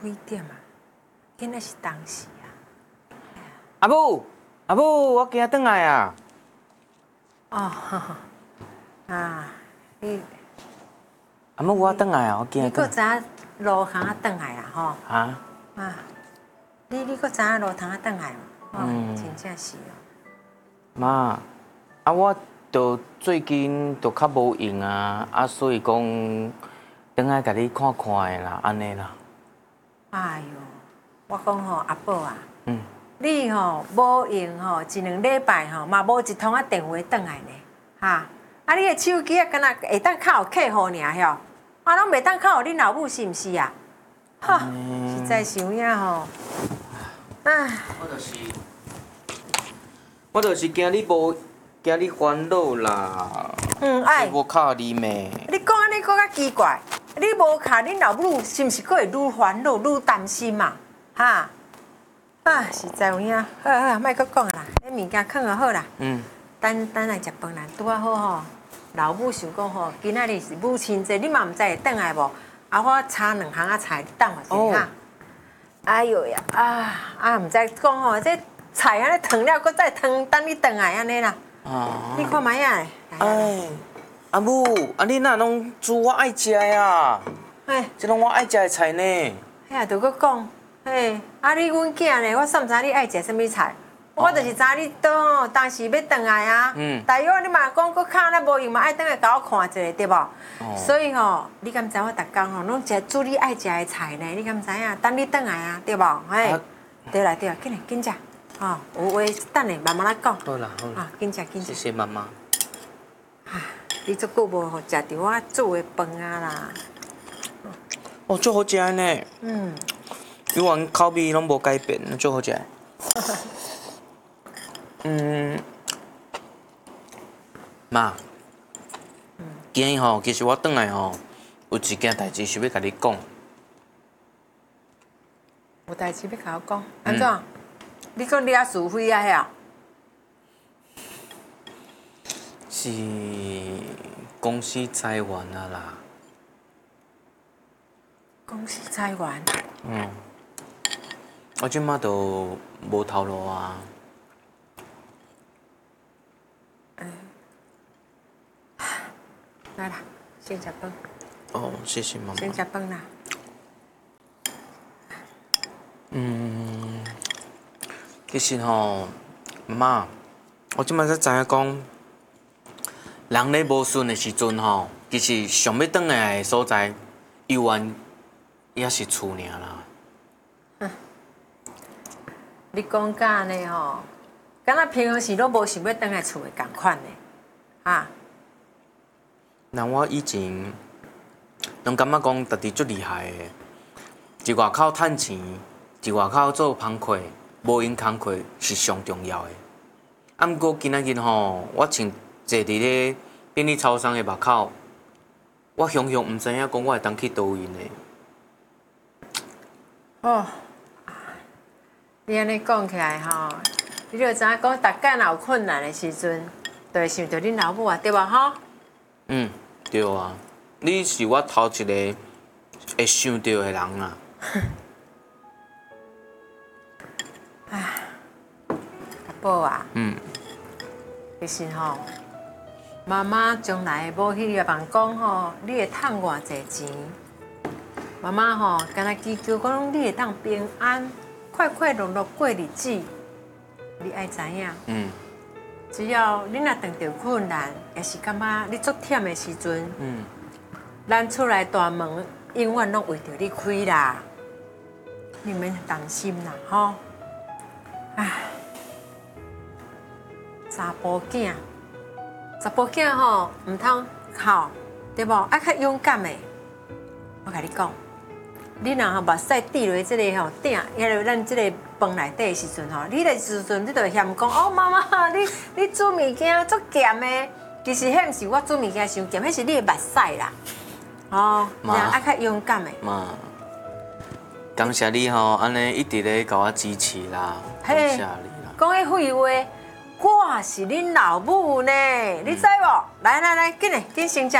几点啊？今仔是当时啊。 阿母，阿母，我今转来啊。 哦，你阿母，我转来啊，我今你转搁知影路行啊转来啦吼？ 啊？ 你搁知影路通啊转来哦？真正是哦。 妈，我最近较无闲啊，所以讲转来甲你看看的啦，安尼啦。 哎哟，我讲吼阿宝啊， 嗯。 你吼无用吼一两礼拜吼嘛无一通啊电话转来呢，哈！你的手机啊，敢若会当靠客户尔晓，拢袂当靠恁老母是毋是啊？哈，实在是有影吼，唉。 我就是惊你烦恼啦。 哎。 无靠你咩？ 你讲安尼搁较奇怪，你无卡恁老母是毋是搁会愈烦恼愈担心嘛？哈？实在有影，好，莫搁讲啦，你物件放就好啦。等来食饭啦，拄啊好吼。老母想讲吼，今仔日是母亲节，你嘛毋知会转来无？我炒2项菜，你等我者哈。哎哟呀，毋知讲吼，这菜安尼烫了，搁再烫，等你转来安尼啦。你看卖啊。 哎，阿母，你哪拢煮我爱食的啊？这拢我爱食的菜呢。 哎，就搁讲，你阮囝呢？我煞毋知你爱食什物菜，我就是知你倒当时要转来啊。但是你嘛讲搁卡那无用嘛，爱转来甲我看一下，对无？所以吼，你敢知我逐工吼拢食煮你爱食的菜呢？你敢知影？等你转来啊，对无？对啦，紧食。有话等下慢慢来讲。 好啦。 紧食。 谢谢妈妈。 你足久无食着我煮的饭啊啦。 足好食呢。永远口味拢无改变，足好食。妈，今日吼，其实我转来吼，有一件代志想要甲你讲。 有代志要甲我讲，安怎？你讲你啊是非啊遐？ 是公司裁员啊啦。 公司裁员？ 我即马都无头路啊。 来啦，先食饭。 谢谢妈妈。 先食饭啦。 其实吼，妈妈，我即马才知影讲，人咧无顺的时阵吼，其实上要转来的所在，永远也是厝尔啦。 你讲甲安尼吼，敢若平常时都无想要转来厝的共款呢， 那我以前拢感觉讲家己足厉害的，伫外口趁钱，伫外口做工课，无闲工课是上重要的。毋过今仔日吼，我穿坐伫咧便利超商的门口，我常常毋知影讲我会当去倒位呢。 你安尼讲起来吼，你就知影讲，逐间若有困难的时阵，就会想到恁老母啊，对无吼？ 对啊，你是我头一个会想到的人啊。 阿宝啊。其实吼，妈妈将来无去个望讲吼，你会趁偌济钱？妈妈吼，敢若祈求讲你会当平安、快快乐乐过日子。你爱知影？只要你若遇到困难，也是感觉你足忝的时阵，咱厝内大门永远拢为着你开啦，你免担心啦，吼。查甫囝吼，唔通哭，对无？爱较勇敢的。我甲你讲，你若吼目屎滴落即个吼鼎，迄落咱即个饭内底的时阵吼，你的时阵你就嫌讲妈妈，你煮物件足咸的。其实迄毋是我煮物件伤咸，迄是你的目屎啦。爱较勇敢的。 妈，感谢你吼，安尼一直咧甲我支持啦，感谢你啦。 讲迄废话。我是恁老母呢，你知无？来，紧先食。